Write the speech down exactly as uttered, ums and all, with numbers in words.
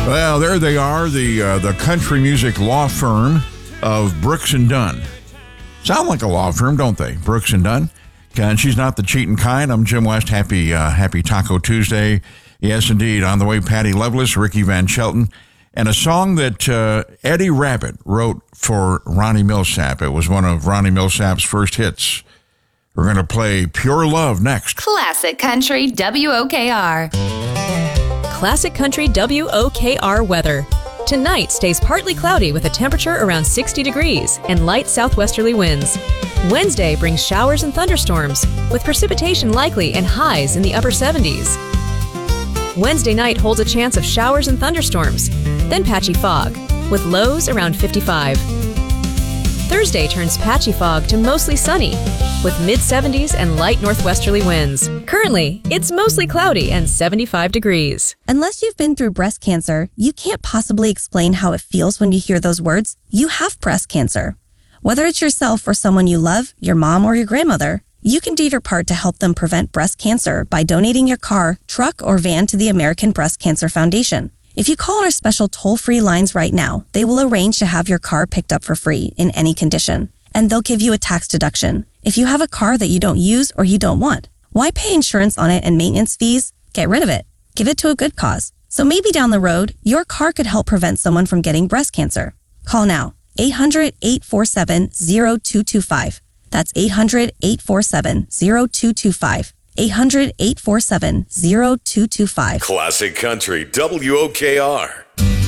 Well, there they are, the uh, the country music law firm of Brooks and Dunn. Sound like a law firm, don't they? Brooks and Dunn. And she's not the cheating kind. I'm Jim West. Happy uh, Happy Taco Tuesday. Yes, indeed. On the way, Patty Loveless, Ricky Van Shelton, and a song that uh, Eddie Rabbitt wrote for Ronnie Milsap. It was one of Ronnie Milsap's first hits. We're going to play Pure Love next. Classic Country W O K R. Classic Country W O K R weather. Tonight stays partly cloudy with a temperature around sixty degrees and light southwesterly winds. Wednesday brings showers and thunderstorms with precipitation likely and highs in the upper seventies. Wednesday night holds a chance of showers and thunderstorms, then patchy fog with lows around fifty-five. Thursday turns patchy fog to mostly sunny with mid-seventies and light northwesterly winds. Currently, it's mostly cloudy and seventy-five degrees. Unless you've been through breast cancer, you can't possibly explain how it feels when you hear those words. You have breast cancer. Whether it's yourself or someone you love, your mom or your grandmother, you can do your part to help them prevent breast cancer by donating your car, truck, or van to the American Breast Cancer Foundation. If you call our special toll-free lines right now, they will arrange to have your car picked up for free in any condition, and they'll give you a tax deduction. If you have a car that you don't use or you don't want, why pay insurance on it and maintenance fees? Get rid of it. Give it to a good cause. So maybe down the road, your car could help prevent someone from getting breast cancer. Call now. eight hundred, eight four seven, zero two two five. That's eight hundred, eight four seven, zero two two five. eight hundred, eight four seven, zero two two five. Classic Country W O K R.